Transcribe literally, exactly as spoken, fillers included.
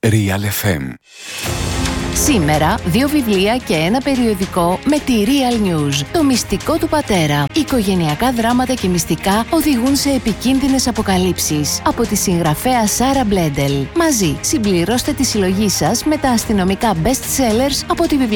Real εφ εμ. Σήμερα, δύο βιβλία και ένα περιοδικό με τη Real News. Το μυστικό του πατέρα. Οικογενειακά δράματα και μυστικά οδηγούν σε επικίνδυνες αποκαλύψεις. Από τη συγγραφέα Σάρα Μπλέντελ. Μαζί, συμπληρώστε τη συλλογή σας με τα αστυνομικά best sellers από τη βιβλία.